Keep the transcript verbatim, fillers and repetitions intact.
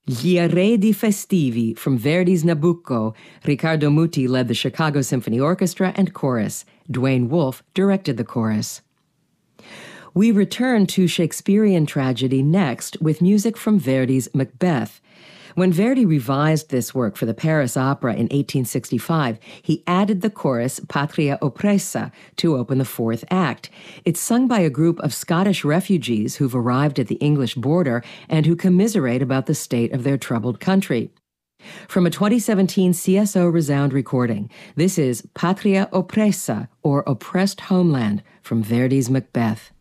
Gli Arredi Festivi from Verdi's Nabucco. Riccardo Muti led the Chicago Symphony Orchestra and chorus. Dwayne Wolfe directed the chorus. We return to Shakespearean tragedy next with music from Verdi's Macbeth. When Verdi revised this work for the Paris Opera in eighteen sixty-five, he added the chorus Patria Oppressa to open the fourth act. It's sung by a group of Scottish refugees who've arrived at the English border and who commiserate about the state of their troubled country. From a twenty seventeen C S O Resound recording, this is Patria Oppressa, or Oppressed Homeland, from Verdi's Macbeth.